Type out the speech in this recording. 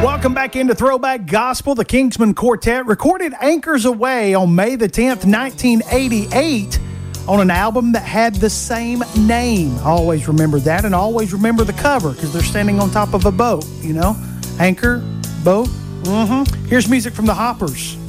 Welcome back into Throwback Gospel. The Kingsman Quartet recorded Anchors Away on May the 10th, 1988 on an album that had the same name. Always remember that, and always remember the cover because they're standing on top of a boat, you know? Anchor, boat. Here's music from the Hoppers.